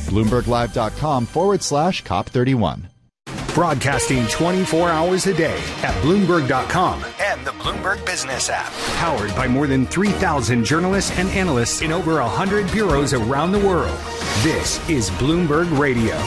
BloombergLive.com/COP31. Broadcasting 24 hours a day at Bloomberg.com and the Bloomberg Business app. Powered by more than 3,000 journalists and analysts in over 100 bureaus around the world. This is Bloomberg Radio.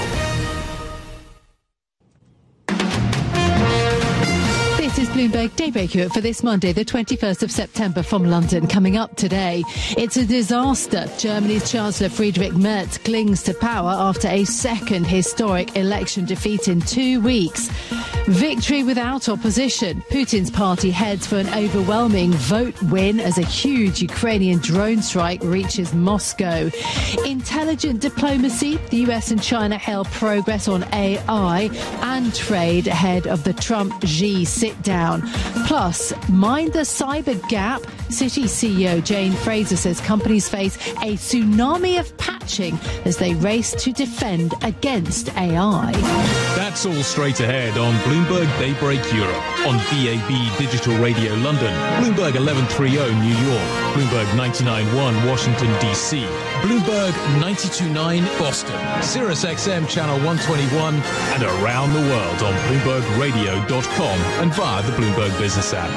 This is Bloomberg Daybreak Europe for this Monday, the 21st of September from London. Coming up today, it's a disaster. Germany's Chancellor Friedrich Merz clings to power after a second historic election defeat in 2 weeks. Victory without opposition. Putin's party heads for an overwhelming vote win as a huge Ukrainian drone strike reaches Moscow. Intelligent diplomacy. The US and China hail progress on AI and trade ahead of the Trump-Xi sit-down. Plus, mind the cyber gap. Citi CEO Jane Fraser says companies face a tsunami of patching as they race to defend against AI. That's all straight ahead on Bloomberg Daybreak Europe, on DAB Digital Radio London, Bloomberg 1130 New York, Bloomberg 99.1 Washington DC, Bloomberg 92.9 Boston, Sirius XM Channel 121, and around the world on BloombergRadio.com and via the Bloomberg Business app.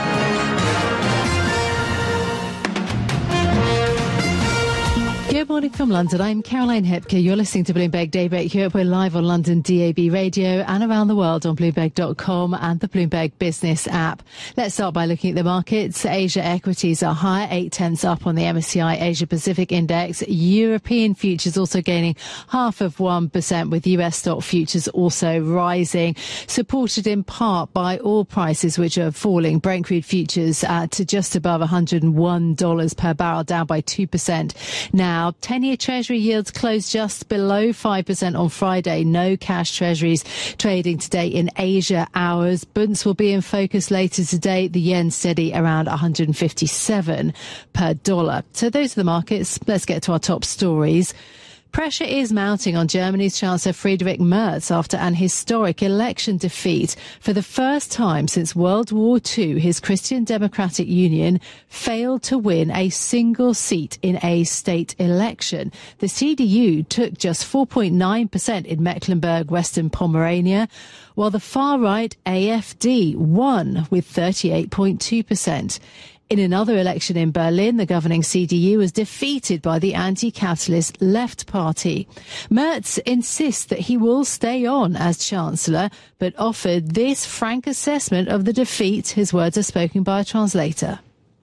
Good morning from London. I'm Caroline Hepker. You're listening to Bloomberg Daybreak Europe. We're live on London DAB Radio and around the world on Bloomberg.com and the Bloomberg Business app. Let's start by looking at the markets. Asia equities are higher, 0.8 up on the MSCI Asia Pacific Index. European futures also gaining 0.5%, with US stock futures also rising, supported in part by oil prices, which are falling. Brent crude futures to just above $101 per barrel, down by 2% now. 10-year Treasury yields closed just below 5% on Friday. No cash Treasuries trading today in Asia hours. Bunds will be in focus later today. The yen steady around 157 per dollar. So those are the markets. Let's get to our top stories. Pressure is mounting on Germany's Chancellor Friedrich Merz after an historic election defeat. For the first time since World War II, his Christian Democratic Union failed to win a single seat in a state election. The CDU took just 4.9% in Mecklenburg-Western Pomerania, while the far-right AfD won with 38.2%. In another election in Berlin, the governing CDU was defeated by the anti-capitalist Left Party. Merz insists that he will stay on as Chancellor, but offered this frank assessment of the defeat. His words are spoken by a translator.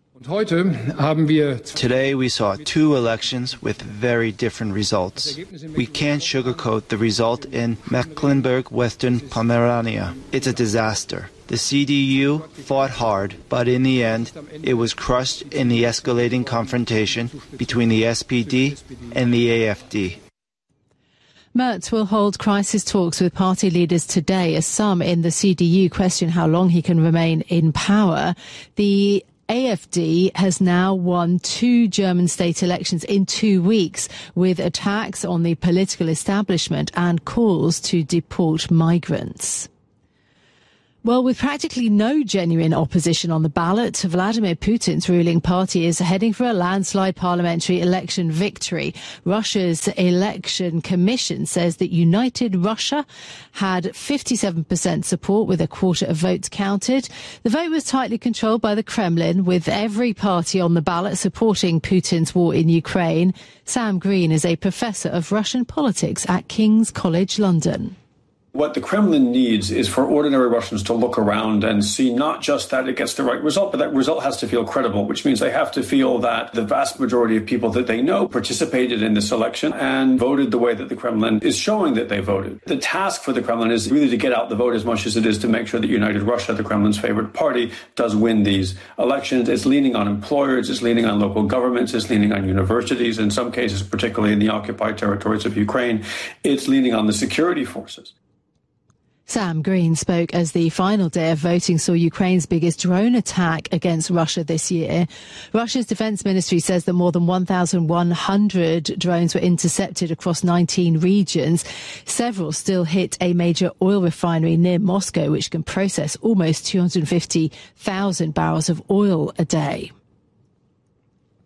Today we saw two elections with very different results. We can't sugarcoat the result in Mecklenburg-Western Pomerania. It's a disaster. The CDU fought hard, but in the end, it was crushed in the escalating confrontation between the SPD and the AfD. Merz will hold crisis talks with party leaders today as some in the CDU question how long he can remain in power. The AfD has now won 2 German state elections in 2 weeks, with attacks on the political establishment and calls to deport migrants. Well, with practically no genuine opposition on the ballot, Vladimir Putin's ruling party is heading for a landslide parliamentary election victory. Russia's election commission says that United Russia had 57% support with a quarter of votes counted. The vote was tightly controlled by the Kremlin, with every party on the ballot supporting Putin's war in Ukraine. Sam Green is a professor of Russian politics at King's College London. What the Kremlin needs is for ordinary Russians to look around and see not just that it gets the right result, but that result has to feel credible, which means they have to feel that the vast majority of people that they know participated in this election and voted the way that the Kremlin is showing that they voted. The task for the Kremlin is really to get out the vote as much as it is to make sure that United Russia, the Kremlin's favorite party, does win these elections. It's leaning on employers, it's leaning on local governments, it's leaning on universities, in some cases, particularly in the occupied territories of Ukraine. It's leaning on the security forces. Sam Green spoke as the final day of voting saw Ukraine's biggest drone attack against Russia this year. Russia's defense ministry says that more than 1,100 drones were intercepted across 19 regions. Several still hit a major oil refinery near Moscow, which can process almost 250,000 barrels of oil a day.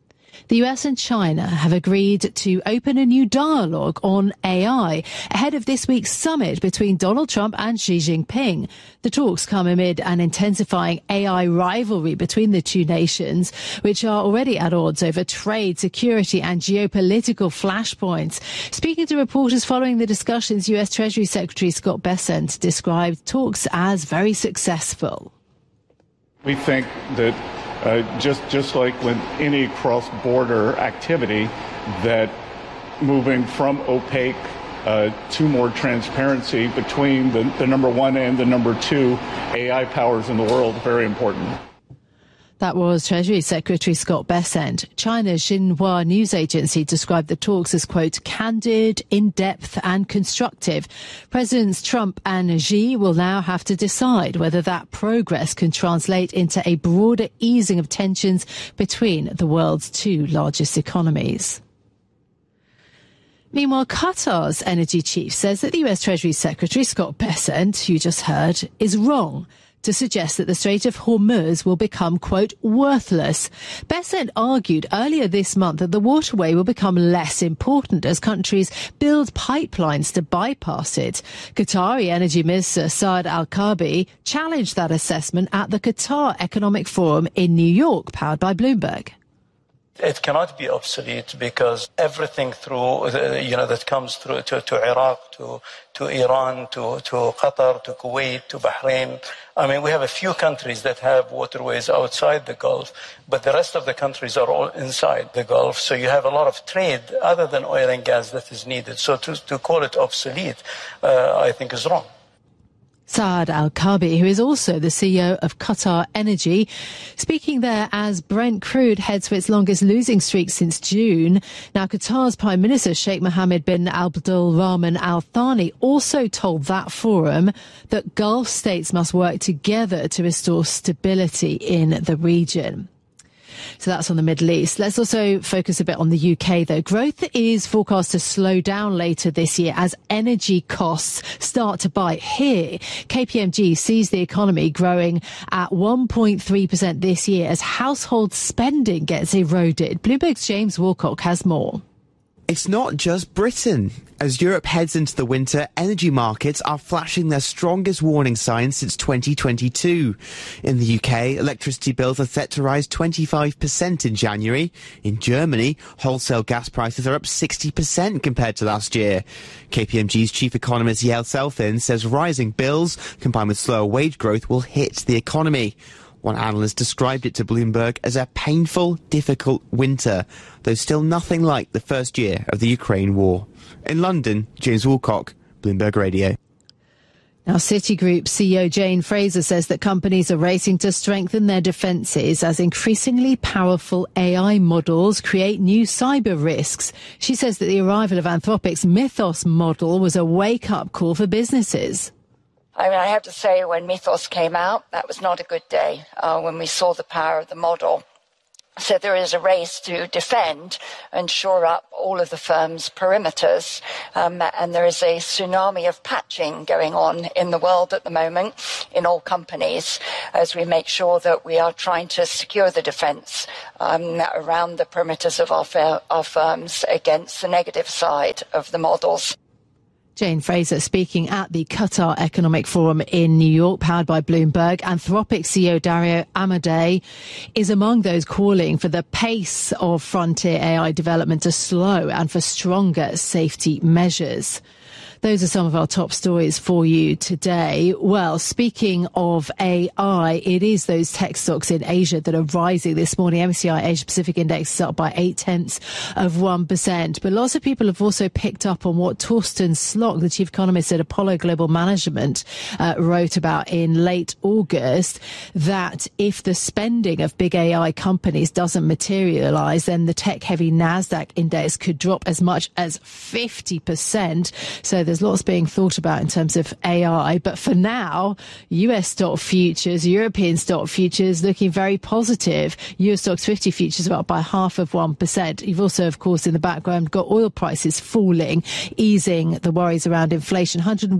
The US and China have agreed to open a new dialogue on AI ahead of this week's summit between Donald Trump and Xi Jinping. The talks come amid an intensifying AI rivalry between the two nations, which are already at odds over trade, security and geopolitical flashpoints. Speaking to reporters following the discussions, US Treasury Secretary Scott Bessent described talks as very successful. We think that just like with any cross-border activity, that moving from opaque to more transparency between the number one and the number two AI powers in the world is very important. That was Treasury Secretary Scott Bessent. China's Xinhua news agency described the talks as, quote, candid, in-depth and constructive. Presidents Trump and Xi will now have to decide whether that progress can translate into a broader easing of tensions between the world's two largest economies. Meanwhile, Qatar's energy chief says that the US Treasury Secretary Scott Bessent, who you just heard, is wrong to suggest that the Strait of Hormuz will become, quote, worthless. Bessent argued earlier this month that the waterway will become less important as countries build pipelines to bypass it. Qatari Energy Minister Saad Al-Kaabi challenged that assessment at the Qatar Economic Forum in New York, powered by Bloomberg. It cannot be obsolete because everything through, that comes through to Iraq, to Iran, to Qatar, to Kuwait, to Bahrain. I mean, we have a few countries that have waterways outside the Gulf, but the rest of the countries are all inside the Gulf. So you have a lot of trade other than oil and gas that is needed. So to call it obsolete, I think is wrong. Saad Al-Kaabi, who is also the CEO of Qatar Energy, speaking there as Brent crude heads for its longest losing streak since June. Now, Qatar's Prime Minister Sheikh Mohammed bin Abdul Rahman Al Thani also told that forum that Gulf states must work together to restore stability in the region. So that's on the Middle East. Let's also focus a bit on the UK, though. Growth is forecast to slow down later this year as energy costs start to bite here. KPMG sees the economy growing at 1.3% this year as household spending gets eroded. Bloomberg's James Wilcock has more. It's not just Britain. As Europe heads into the winter, energy markets are flashing their strongest warning signs since 2022. In the UK, electricity bills are set to rise 25% in January. In Germany, wholesale gas prices are up 60% compared to last year. KPMG's chief economist Yael Selfin says rising bills combined with slower wage growth will hit the economy. One analyst described it to Bloomberg as a painful, difficult winter, though still nothing like the first year of the Ukraine war. In London, James Woolcock, Bloomberg Radio. Now, Citigroup CEO Jane Fraser says that companies are racing to strengthen their defences as increasingly powerful AI models create new cyber risks. She says that the arrival of Anthropic's Mythos model was a wake-up call for businesses. I mean, I have to say, when Mythos came out, that was not a good day when we saw the power of the model. So there is a race to defend and shore up all of the firm's perimeters. And there is a tsunami of patching going on in the world at the moment in all companies as we make sure that we are trying to secure the defence around the perimeters of our firms against the negative side of the models. Jane Fraser speaking at the Qatar Economic Forum in New York, powered by Bloomberg. Anthropic CEO Dario Amodei is among those calling for the pace of frontier AI development to slow and for stronger safety measures. Those are some of our top stories for you today. Well, speaking of AI, it is those tech stocks in Asia that are rising this morning. MSCI Asia Pacific Index is up by 0.8%. But lots of people have also picked up on what Torsten Slok, the chief economist at Apollo Global Management, wrote about in late August, that if the spending of big AI companies doesn't materialize, then the tech-heavy Nasdaq index could drop as much as 50%. So there's lots being thought about in terms of AI. But for now, US stock futures, European stock futures looking very positive. US Stocks 50 futures are up by 0.5%. You've also, of course, in the background got oil prices falling, easing the worries around inflation.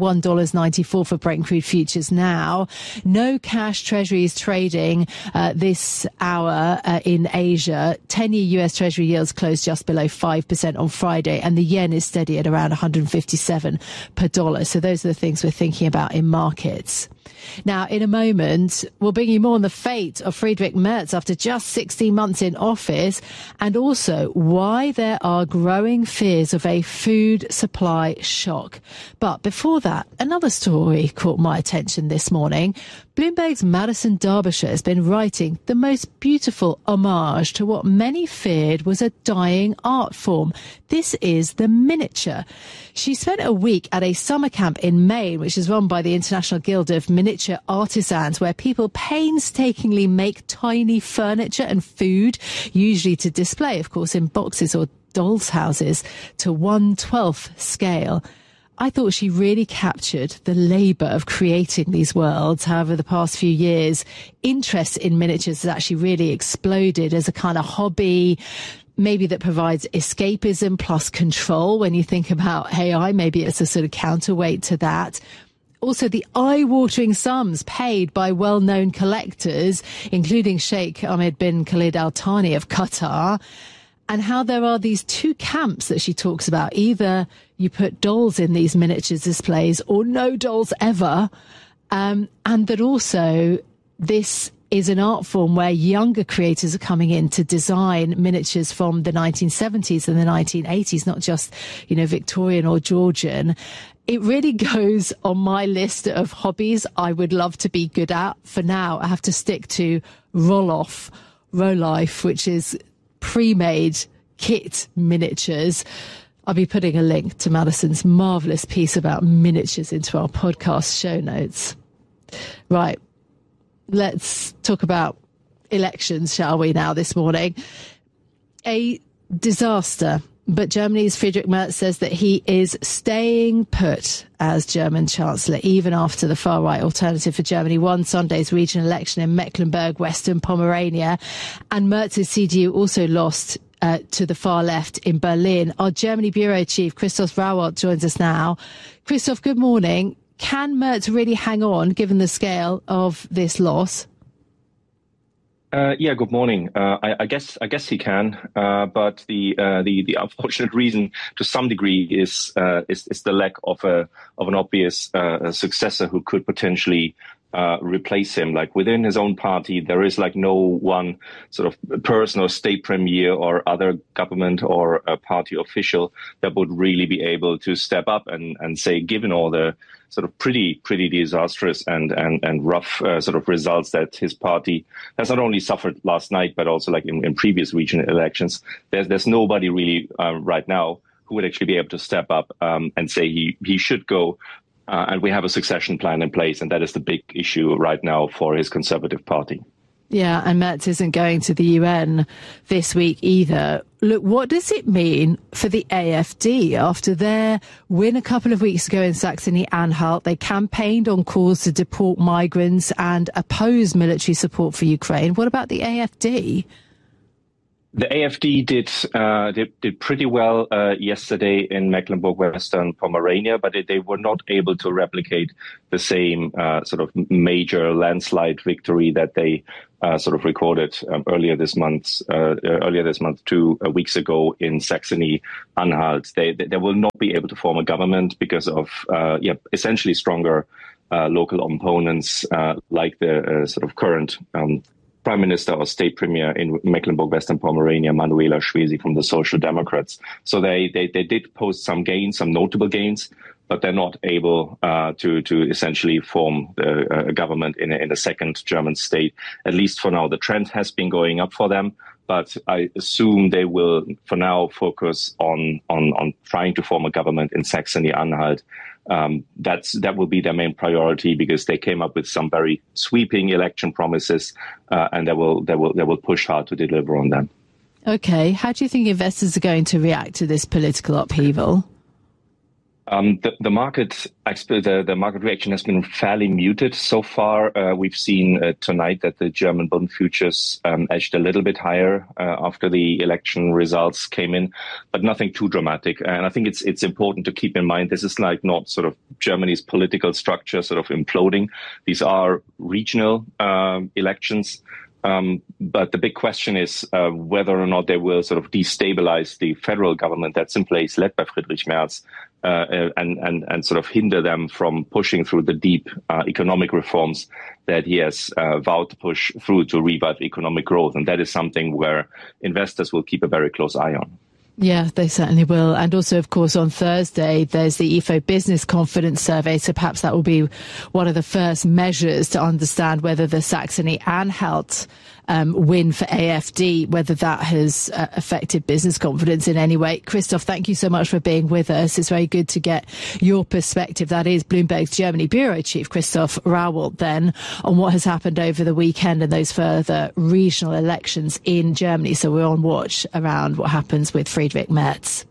$101.94 for Brent crude futures now. No cash treasuries trading this hour in Asia. 10-year US Treasury yields closed just below 5% on Friday, and the yen is steady at around 157 per dollar. So those are the things we're thinking about in markets. Now, in a moment, we'll bring you more on the fate of Friedrich Merz after just 16 months in office, and also why there are growing fears of a food supply shock. But before that, another story caught my attention this morning. Bloomberg's Madison Derbyshire has been writing the most beautiful homage to what many feared was a dying art form. This is the miniature. She spent a week at a summer camp in Maine, which is run by the International Guild of Miniature Artisans, where people painstakingly make tiny furniture and food, usually to display, of course, in boxes or dolls' houses, to 1/12 scale. I thought she really captured the labour of creating these worlds. However, the past few years, interest in miniatures has actually really exploded as a kind of hobby, maybe that provides escapism plus control. When you think about AI, maybe it's a sort of counterweight to that. Also, the eye-watering sums paid by well-known collectors, including Sheikh Ahmed bin Khalid Al Thani of Qatar, and how there are these two camps that she talks about. Either you put dolls in these miniatures displays or no dolls ever. And that also this is an art form where younger creators are coming in to design miniatures from the 1970s and the 1980s, not just, Victorian or Georgian. It really goes on my list of hobbies I would love to be good at. For now, I have to stick to Roloff, which is pre-made kit miniatures. I'll be putting a link to Madison's marvellous piece about miniatures into our podcast show notes. Right, let's talk about elections, shall we, now this morning? A disaster, but Germany's Friedrich Merz says that he is staying put as German Chancellor, even after the far-right Alternative for Germany won Sunday's regional election in Mecklenburg, Western Pomerania. And Merz's CDU also lost to the far left in Berlin. Our Germany Bureau Chief, Christoph Rauwald, joins us now. Christoph, good morning. Can Merz really hang on, given the scale of this loss? Good morning. I guess he can, but the unfortunate reason, to some degree, is the lack of an obvious successor who could potentially replace him. Like within his own party, there is like no one sort of person or state premier or other government or a party official that would really be able to step up and say, given all the sort of pretty disastrous and rough sort of results that his party has not only suffered last night, but also like in previous regional elections, there's nobody really right now who would actually be able to step up and say he should go. And we have a succession plan in place, and that is the big issue right now for his Conservative Party. Yeah, and Merz isn't going to the UN this week either. Look, what does it mean for the AfD after their win a couple of weeks ago in Saxony-Anhalt? They campaigned on calls to deport migrants and oppose military support for Ukraine. What about the AfD? The AfD did pretty well yesterday in Mecklenburg-Western Pomerania, but they were not able to replicate the same sort of major landslide victory that they sort of recorded earlier this month, 2 weeks ago in Saxony-Anhalt. They will not be able to form a government because of essentially stronger local opponents like the sort of current Prime Minister or State Premier in Mecklenburg-Western Pomerania, Manuela Schwesig from the Social Democrats. So they did post some gains, some notable gains, but they're not able to essentially form a government in a second German state. At least for now, the trend has been going up for them. But I assume they will, for now, focus on trying to form a government in Saxony-Anhalt. That will be their main priority because they came up with some very sweeping election promises, and they will push hard to deliver on them. Okay, how do you think investors are going to react to this political upheaval? The market reaction has been fairly muted so far. We've seen tonight that the German bond futures edged a little bit higher after the election results came in, but nothing too dramatic. And I think it's important to keep in mind this is like not sort of Germany's political structure sort of imploding. These are regional elections. But the big question is whether or not they will sort of destabilize the federal government that's in place, led by Friedrich Merz, and sort of hinder them from pushing through the deep economic reforms that he has vowed to push through to revive economic growth. And that is something where investors will keep a very close eye on. Yeah, they certainly will. And also, of course, on Thursday, there's the IFO Business Confidence Survey. So perhaps that will be one of the first measures to understand whether the Saxony-Anhalt win for AfD, whether that has affected business confidence in any way. Christoph, thank you so much for being with us. It's very good to get your perspective. That is Bloomberg's Germany Bureau Chief, Christoph Rauwald, then, on what has happened over the weekend and those further regional elections in Germany. So we're on watch around what happens with Friedrich Merz.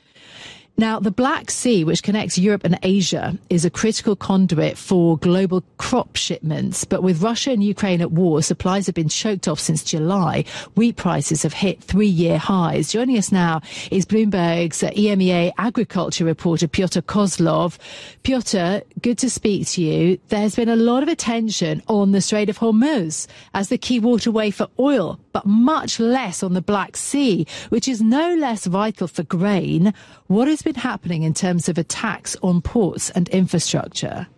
Now, the Black Sea, which connects Europe and Asia, is a critical conduit for global crop shipments. But with Russia and Ukraine at war, supplies have been choked off since July. Wheat prices have hit 3-year highs. Joining us now is Bloomberg's EMEA agriculture reporter, Piotr Kozlov. Piotr, good to speak to you. There's been a lot of attention on the Strait of Hormuz as the key waterway for oil, but much less on the Black Sea, which is no less vital for grain. What has been happening in terms of attacks on ports and infrastructure?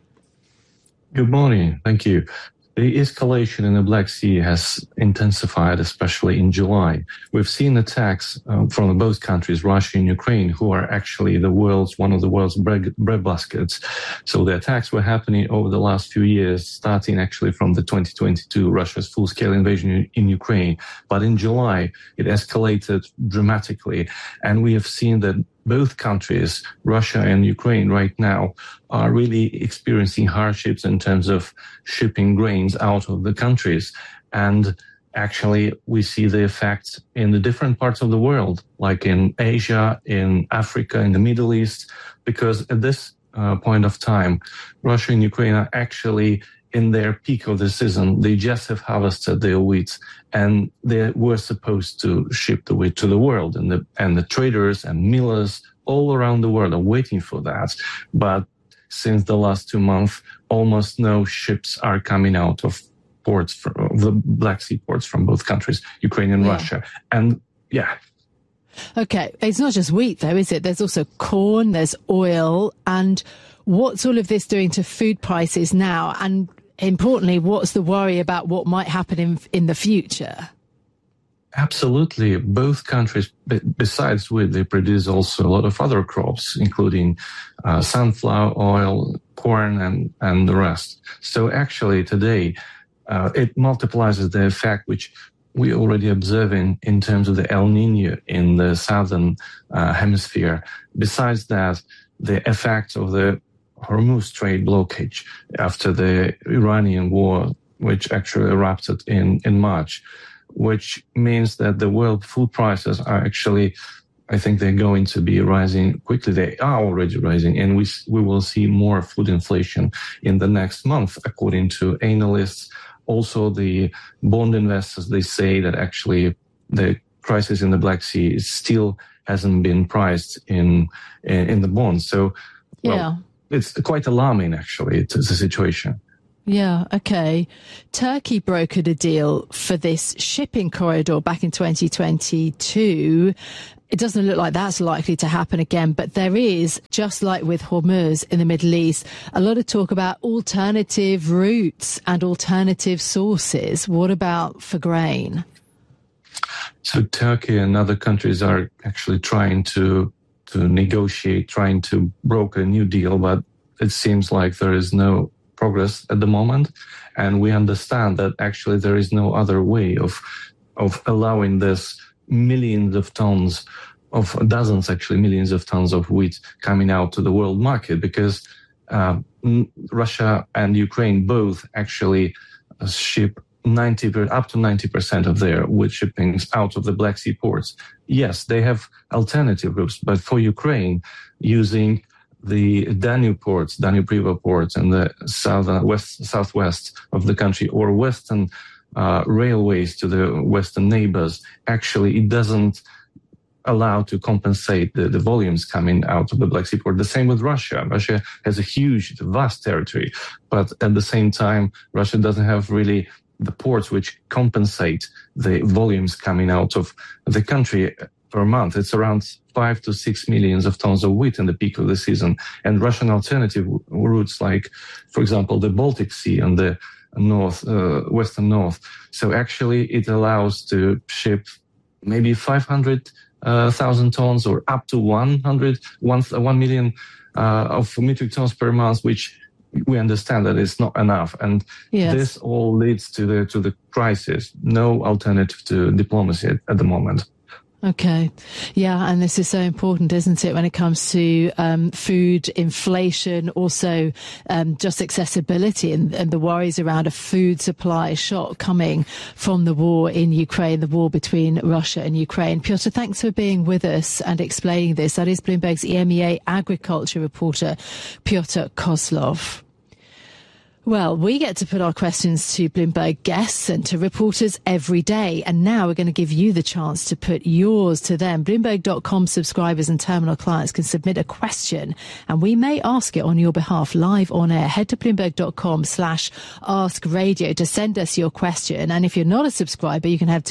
Good morning. Thank you. The escalation in the Black Sea has intensified, especially in July. We've seen attacks from both countries, Russia and Ukraine, who are actually one of the world's breadbaskets. So the attacks were happening over the last few years, starting actually from the 2022 Russia's full-scale invasion in Ukraine. But in July, it escalated dramatically, and we have seen that both countries, Russia and Ukraine, right now are really experiencing hardships in terms of shipping grains out of the countries. And actually, we see the effects in the different parts of the world, like in Asia, in Africa, in the Middle East, because at this point of time, Russia and Ukraine are actually in their peak of the season. They just have harvested their wheat, and they were supposed to ship the wheat to the world, and the traders and millers all around the world are waiting for that. But since the last 2 months, almost no ships are coming out of ports, of the Black Sea ports from both countries, Ukraine and Russia. And Okay, it's not just wheat though, is it? There's also corn, there's oil, and what's all of this doing to food prices now? And importantly, what's the worry about what might happen in the future? Absolutely. Both countries, besides wheat, they produce also a lot of other crops, including sunflower oil, corn, and the rest. So actually today, it multiplies the effect which we already observe in terms of the El Nino in the southern hemisphere. Besides that, the effect of the Hormuz Strait blockage after the Iranian war, which actually erupted in March, which means that the world food prices are actually, I think they're going to be rising quickly. They are already rising, and we will see more food inflation in the next month, according to analysts. Also, the bond investors, they say that actually the crisis in the Black Sea still hasn't been priced in the bonds. So, it's quite alarming, actually, it's the situation. Yeah, okay. Turkey brokered a deal for this shipping corridor back in 2022. It doesn't look like that's likely to happen again, but there is, just like with Hormuz in the Middle East, a lot of talk about alternative routes and alternative sources. What about for grain? So Turkey and other countries are actually trying to negotiate, trying to broker a new deal, but it seems like there is no progress at the moment. And we understand that actually there is no other way of allowing this millions of tons of millions of tons of wheat coming out to the world market, because Russia and Ukraine both actually ship up to 90% of their wheat shippings out of the Black Sea ports. Yes, they have alternative routes, but for Ukraine, using the Danube ports, Danube River ports, and the southwest of the country, or western railways to the western neighbors, actually it doesn't allow to compensate the volumes coming out of the Black Sea port. The same with Russia. Russia has a huge, vast territory, but at the same time, Russia doesn't have really the ports which compensate the volumes coming out of the country per month. It's around 5 to 6 million of tons of wheat in the peak of the season. And Russian alternative routes like, for example, the Baltic Sea and the western north. So actually it allows to ship maybe 500,000 tons or up to 1 million of metric tons per month, which we understand that it's not enough. And this all leads to the crisis. No alternative to diplomacy at the moment. Okay. Yeah, and this is so important, isn't it, when it comes to food inflation, also just accessibility and the worries around a food supply shock coming from the war in Ukraine, the war between Russia and Ukraine. Piotr, thanks for being with us and explaining this. That is Bloomberg's EMEA agriculture reporter, Piotr Kozlov. Well, we get to put our questions to Bloomberg guests and to reporters every day. And now we're going to give you the chance to put yours to them. Bloomberg.com subscribers and terminal clients can submit a question and we may ask it on your behalf live on air. Head to Bloomberg.com/askradio to send us your question. And if you're not a subscriber, you can head to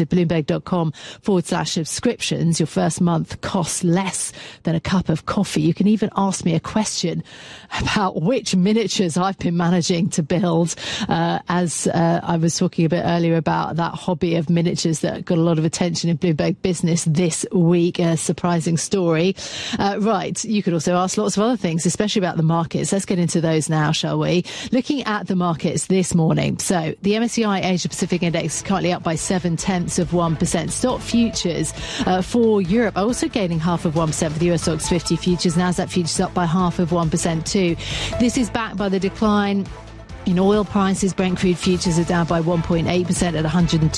Bloomberg.com/subscriptions. Your first month costs less than a cup of coffee. You can even ask me a question about which miniatures I've been managing to build, as I was talking a bit earlier about that hobby of miniatures that got a lot of attention in Bloomberg Business this week. A surprising story. Right, you could also ask lots of other things, especially about the markets. Let's get into those now, shall we? Looking at the markets this morning. So the MSCI Asia Pacific Index is currently up by 0.7%. Stock futures for Europe are also gaining 0.5% for the US Stocks 50 futures. Nasdaq futures up by 0.5% too. This is backed by the decline in oil prices. Brent crude futures are down by 1.8% at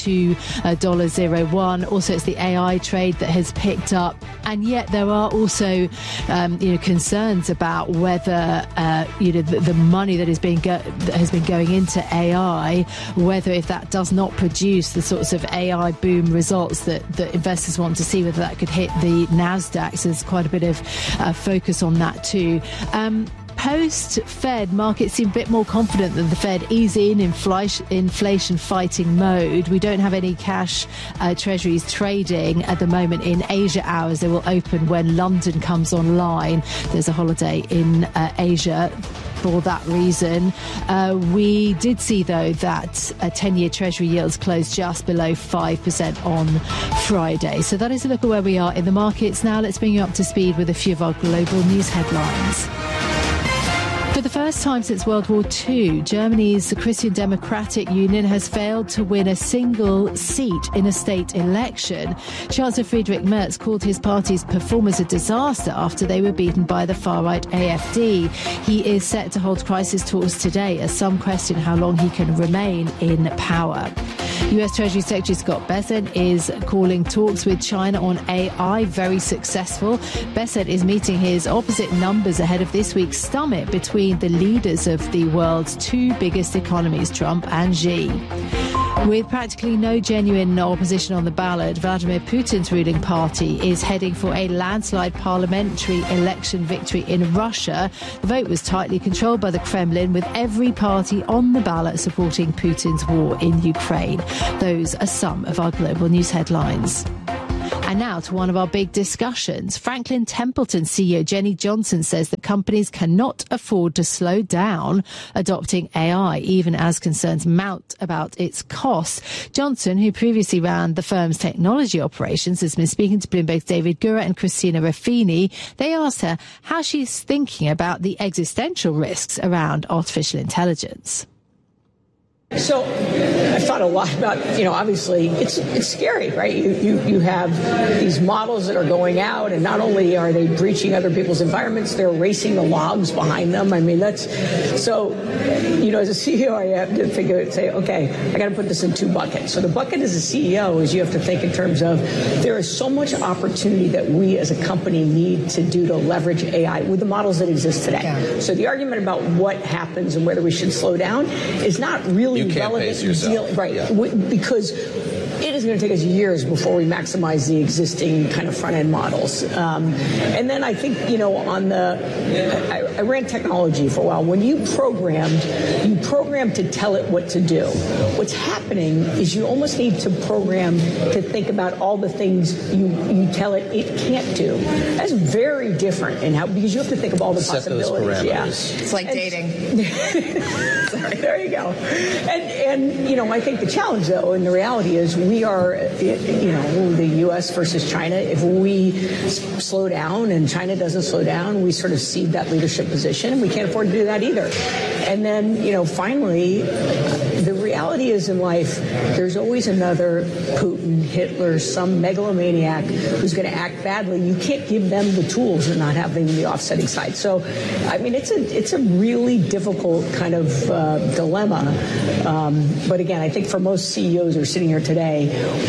$102.01. Also, it's the AI trade that has picked up. And yet there are also, concerns about whether, the money that has been going into AI, whether if that does not produce the sorts of AI boom results that investors want to see, whether that could hit the Nasdaq. So there's quite a bit of focus on that too. Post-Fed, markets seem a bit more confident that the Fed is in inflation fighting mode. We don't have any cash treasuries trading at the moment in Asia hours. They will open when London comes online. There's a holiday in Asia for that reason. We did see, though, that 10-year Treasury yields closed just below 5% on Friday. So that is a look at where we are in the markets. Now let's bring you up to speed with a few of our global news headlines. For the first time since World War II, Germany's Christian Democratic Union has failed to win a single seat in a state election. Chancellor Friedrich Merz called his party's performance a disaster after they were beaten by the far-right AfD. He is set to hold crisis talks today as some question how long he can remain in power. US Treasury Secretary Scott Bessent is calling talks with China on AI very successful. Bessent is meeting his opposite numbers ahead of this week's summit between the leaders of the world's two biggest economies, Trump and Xi. With practically no genuine opposition on the ballot, Vladimir Putin's ruling party is heading for a landslide parliamentary election victory in Russia. The vote was tightly controlled by the Kremlin, with every party on the ballot supporting Putin's war in Ukraine. Those are some of our global news headlines. And now to one of our big discussions. Franklin Templeton CEO Jenny Johnson says that companies cannot afford to slow down adopting AI, even as concerns mount about its costs. Johnson, who previously ran the firm's technology operations, has been speaking to Bloomberg's David Gura and Christina Raffini. They asked her how she's thinking about the existential risks around artificial intelligence. So I've thought a lot about, obviously it's scary, right? You have these models that are going out, and not only are they breaching other people's environments, they're erasing the logs behind them. I mean, that's so, as a CEO, I have to say, okay, I got to put this in two buckets. So the bucket as a CEO is you have to think in terms of there is so much opportunity that we as a company need to do to leverage AI with the models that exist today. Yeah. So the argument about what happens and whether we should slow down is not really relevant. Pace yourself. Right, yeah. Because it is going to take us years before we maximize the existing kind of front-end models. And then I think, I ran technology for a while. When you programmed to tell it what to do. What's happening is you almost need to program to think about all the things you tell it can't do. That's very different because you have to think of all the possibilities. Yeah. It's like dating. Sorry, there you go. And I think the challenge, though, and the reality is we are, the U.S. versus China. If we slow down and China doesn't slow down, we sort of cede that leadership position, and we can't afford to do that either. And then, finally, the reality is in life, there's always another Putin, Hitler, some megalomaniac who's going to act badly. You can't give them the tools and not have them in the offsetting side. So, I mean, it's a really difficult kind of dilemma. But again, I think for most CEOs who are sitting here today,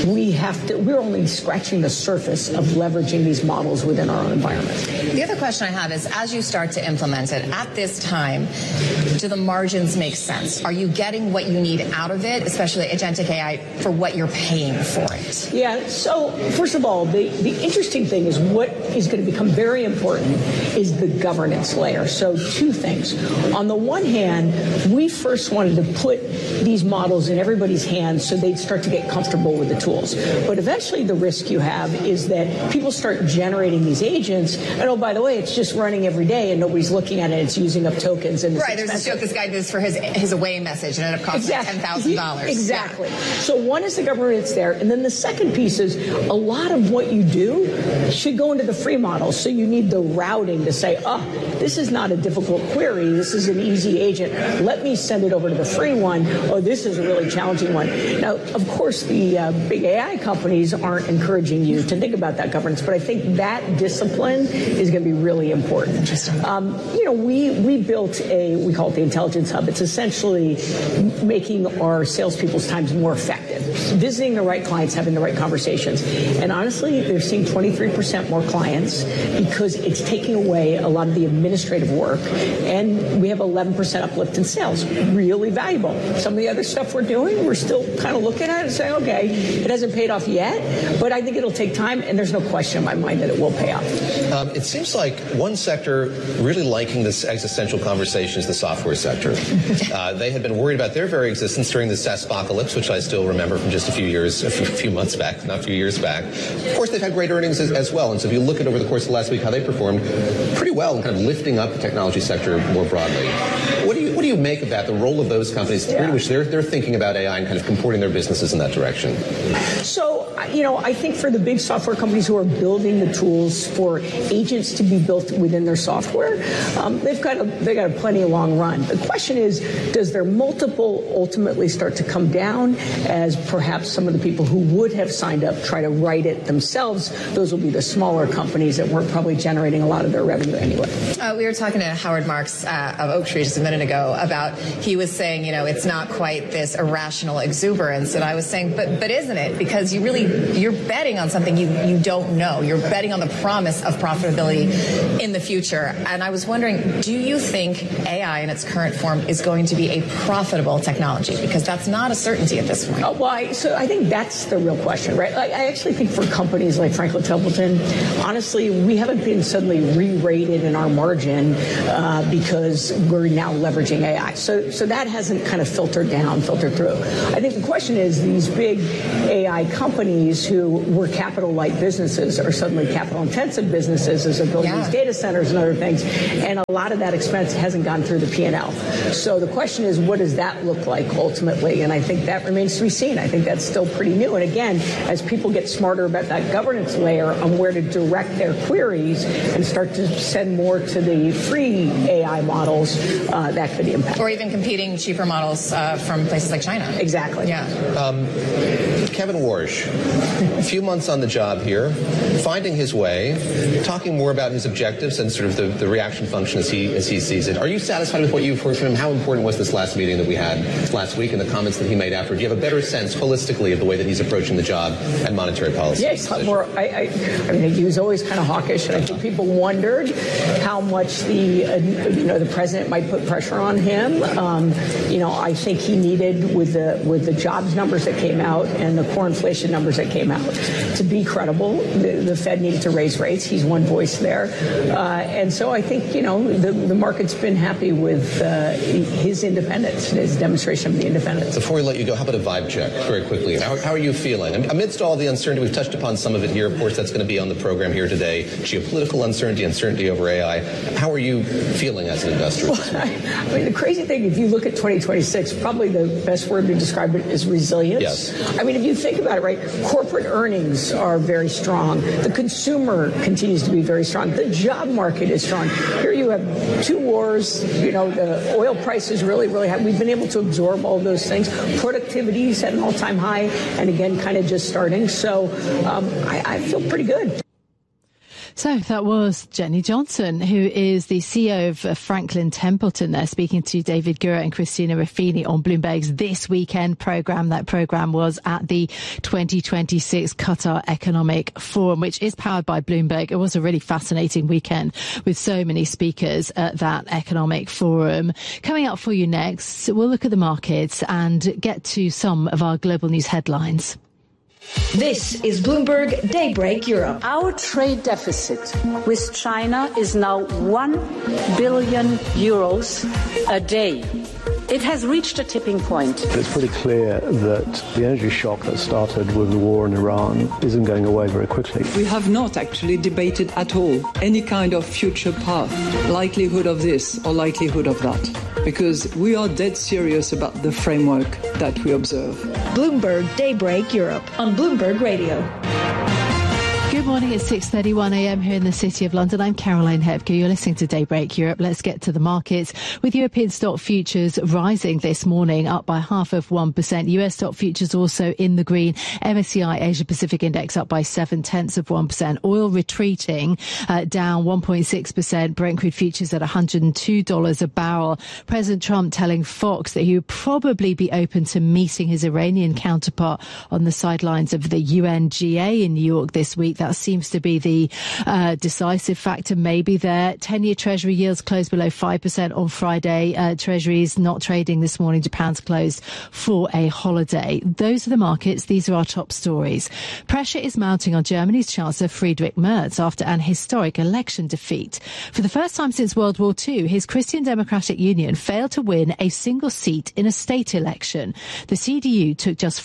we're only scratching the surface of leveraging these models within our own environment. The other question I have is, as you start to implement it at this time, do the margins make sense? Are you getting what you need out of it, especially agentic AI, for what you're paying for it? Yeah, so first of all, the interesting thing is what is going to become very important is the governance layer. So two things. On the one hand, we first wanted to put these models in everybody's hands so they'd start to get comfortable with the tools. But eventually the risk you have is that people start generating these agents, and oh, by the way, it's just running every day and nobody's looking at it, it's using up tokens. And right, there's a joke this guy did for his away message and ended up costing $10,000. Exactly. Yeah. So one is the governance there, and then the second piece is a lot of what you do should go into the free model. So you need the routing to say, this is not a difficult query, this is an easy agent. Let me send it over to the free one. Oh, this is a really challenging one. Now, of course, the big AI companies aren't encouraging you to think about that governance, but I think that discipline is going to be really important. Interesting. We built we call it the Intelligence Hub. It's essentially making our salespeople's times more effective, visiting the right clients, having the right conversations. And honestly, they're seeing 23% more clients because it's taking away a lot of the administrative work. And we have 11% uplift in sales. Really valuable. Some of the other stuff we're doing, we're still kind of looking at it and saying, okay, it hasn't paid off yet, but I think it'll take time, and there's no question in my mind that it will pay off. It seems like one sector really liking this existential conversation is the software sector. They had been worried about their very existence during the SaaSpocalypse, which I still remember from just a few months back, not a few years back. Of course, they've had great earnings as well, and so if you look at over the course of last week how they performed pretty well in kind of lifting up the technology sector more broadly. What do you make of that, the role of those companies, in which they're thinking about AI and kind of comporting their businesses in that direction? So, I think for the big software companies who are building the tools for agents to be built within their software, they've got a plenty long run. The question is, does their multiple ultimately start to come down as perhaps some of the people who would have signed up try to write it themselves? Those will be the smaller companies that weren't probably generating a lot of their revenue anyway. We were talking to Howard Marks of Oaktree just a minute ago about, he was saying, it's not quite this irrational exuberance. And I was saying, but isn't it? Because you're betting on something you don't know. You're betting on the promise of profitability in the future. And I was wondering, do you think AI in its current form is going to be a profitable technology? Because that's not a certainty at this point. So I think that's the real question, right? I actually think for companies like Franklin Templeton, honestly, we haven't been suddenly re-rated in our margin because we're now leveraging AI. So that hasn't kind of filtered through. I think the question is, these big AI companies who were capital-light businesses are suddenly capital-intensive businesses as they're building these data centers and other things, and a lot of that expense hasn't gone through the P&L. So the question is, what does that look like ultimately? And I think that remains to be seen. I think that's still pretty new. And again, as people get smarter about that governance layer on where to direct their queries and start to send more to the free AI models, that could impact. Or even competing cheaper models from places like China. Exactly. Yeah. Kevin Warsh, a few months on the job here, finding his way, talking more about his objectives and sort of the reaction function as he sees it. Are you satisfied with what you've heard from him? How important was this last meeting that we had last week and the comments that he made after? Do you have a better sense holistically of the way that he's approaching the job and monetary policy? Yes, more. I mean, he was always kind of hawkish, and I think people wondered how much the president might put pressure on him. I think he needed with the jobs numbers that came out and the core inflation numbers that came out to be credible. The Fed needed to raise rates. He's one voice there, and so I think the market's been happy with his independence, his demonstration of the independence. Before we let you go, how about a vibe check very quickly? How are you feeling? Amidst all the uncertainty, we've touched upon some of it here. Of course, that's going to be on the program here today. Geopolitical uncertainty over AI. How are you feeling as an investor? Well, I mean, the crazy thing, if you look at 2026, probably the best word to describe it is resilience. Yes. I mean, if you think about it, right, corporate earnings are very strong. The consumer continues to be very strong. The job market is strong. Here you have two wars. The oil price is really, really high. We've been able to absorb all those things. Productivity is at an all-time high, and again, kind of just starting. So I feel pretty good. So that was Jenny Johnson, who is the CEO of Franklin Templeton there, speaking to David Gura and Christina Ruffini on Bloomberg's This Weekend program. That program was at the 2026 Qatar Economic Forum, which is powered by Bloomberg. It was a really fascinating weekend with so many speakers at that economic forum. Coming up for you next, we'll look at the markets and get to some of our global news headlines. This is Bloomberg Daybreak Europe. Our trade deficit with China is now 1 billion euros a day. It has reached a tipping point. It's pretty clear that the energy shock that started with the war in Iran isn't going away very quickly. We have not actually debated at all any kind of future path, likelihood of this or likelihood of that, because we are dead serious about the framework that we observe. Bloomberg Daybreak Europe on Bloomberg Radio. Good morning. It's 6:31 a.m. here in the City of London. I'm Caroline Hepker. You're listening to Daybreak Europe. Let's get to the markets with European stock futures rising this morning, up by 0.5%. US stock futures also in the green. MSCI Asia Pacific Index up by 0.7%. Oil retreating, down 1.6%. Brent crude futures at $102 a barrel. President Trump telling Fox that he would probably be open to meeting his Iranian counterpart on the sidelines of the UNGA in New York this week. That seems to be the decisive factor maybe there. 10-year Treasury yields closed below 5% on Friday. Treasuries not trading this morning. Japan's closed for a holiday. Those are the markets. These are our top stories. Pressure is mounting on Germany's Chancellor Friedrich Merz after an historic election defeat. For the first time since World War II, his Christian Democratic Union failed to win a single seat in a state election. The CDU took just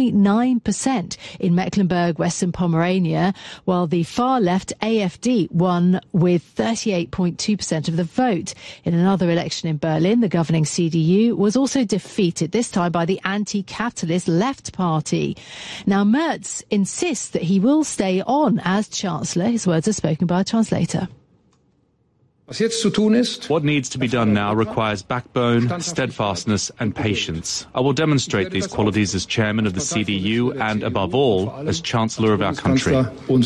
4.9% in Mecklenburg, Western Pomerania, while the far-left AfD won with 38.2% of the vote. In another election in Berlin, the governing CDU was also defeated, this time by the anti-capitalist Left Party. Now, Merz insists that he will stay on as Chancellor. His words are spoken by a translator. What needs to be done now requires backbone, steadfastness and patience. I will demonstrate these qualities as chairman of the CDU and, above all, as Chancellor of our country.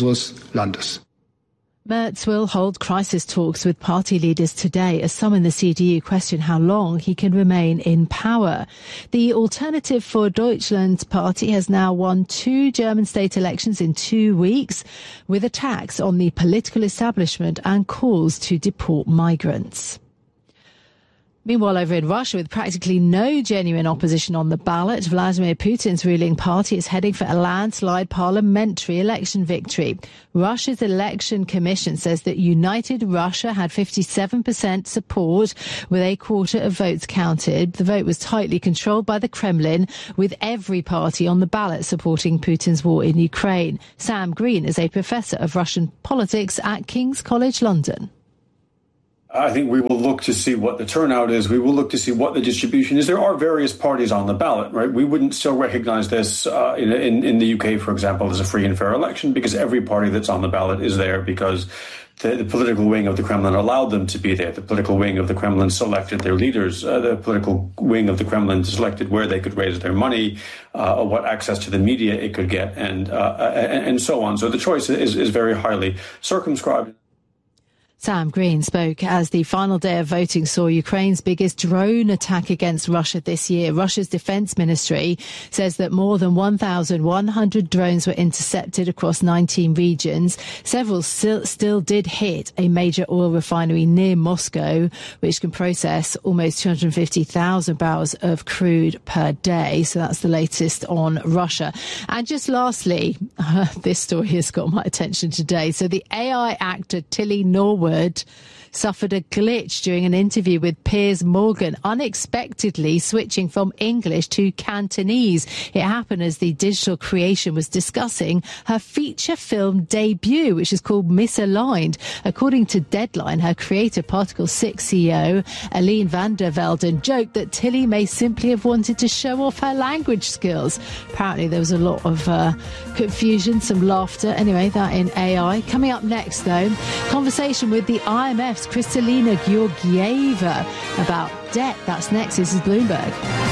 Merz will hold crisis talks with party leaders today as some in the CDU question how long he can remain in power. The Alternative for Deutschland party has now won 2 German state elections in 2 weeks, with attacks on the political establishment and calls to deport migrants. Meanwhile, over in Russia, with practically no genuine opposition on the ballot, Vladimir Putin's ruling party is heading for a landslide parliamentary election victory. Russia's election commission says that United Russia had 57% support, with a quarter of votes counted. The vote was tightly controlled by the Kremlin, with every party on the ballot supporting Putin's war in Ukraine. Sam Green is a professor of Russian politics at King's College London. I think we will look to see what the turnout is. We will look to see what the distribution is. There are various parties on the ballot, right? We wouldn't still recognize this in the UK, for example, as a free and fair election because every party that's on the ballot is there because the political wing of the Kremlin allowed them to be there. The political wing of the Kremlin selected their leaders. The political wing of the Kremlin selected where they could raise their money, what access to the media it could get, and so on. So the choice is very highly circumscribed. Sam Green spoke as the final day of voting saw Ukraine's biggest drone attack against Russia this year. Russia's defense ministry says that more than 1,100 drones were intercepted across 19 regions. Several still did hit a major oil refinery near Moscow, which can process almost 250,000 barrels of crude per day. So that's the latest on Russia. And just lastly, this story has got my attention today. So the AI actor Tilly Norwood suffered a glitch during an interview with Piers Morgan, unexpectedly switching from English to Cantonese. It happened as the digital creation was discussing her feature film debut, which is called Misaligned. According to Deadline, her creator, Particle 6 CEO Aline van der Velden, joked that Tilly may simply have wanted to show off her language skills. Apparently there was a lot of confusion, some laughter. Anyway, that in AI. Coming up next, though, conversation with the IMF's Kristalina Georgieva about debt. That's next. This is Bloomberg.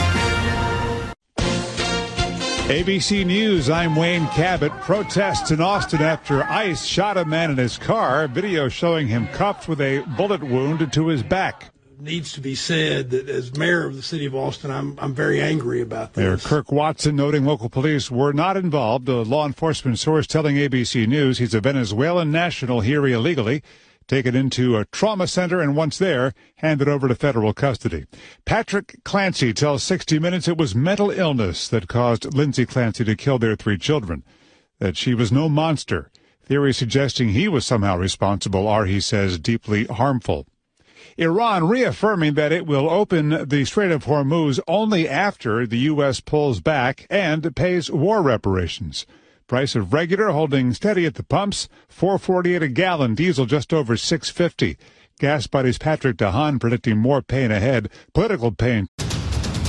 ABC News, I'm Wayne Cabot. Protests in Austin after ICE shot a man in his car. Video showing him cuffed with a bullet wound to his back. Needs to be said that as mayor of the city of Austin, I'm very angry about this. Mayor Kirk Watson noting local police were not involved. A law enforcement source telling ABC News he's a Venezuelan national here illegally, taken into a trauma center, and once there, handed over to federal custody. Patrick Clancy tells 60 Minutes it was mental illness that caused Lindsay Clancy to kill their 3 children, that she was no monster. Theories suggesting he was somehow responsible are, he says, deeply harmful. Iran reaffirming that it will open the Strait of Hormuz only after the U.S. pulls back and pays war reparations. Price of regular holding steady at the pumps, $4.48 a gallon, diesel just over $6.50. Gas Buddies Patrick DeHaan predicting more pain ahead, political pain.